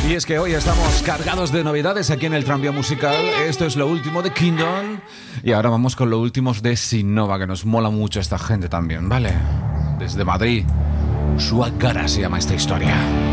Y es que hoy estamos cargados de novedades aquí en el Tranvía Musical. Esto es lo último de Kingdom. Y ahora vamos con lo último de Sinova, que nos mola mucho esta gente también, ¿vale? Desde Madrid, Suagara se llama esta historia.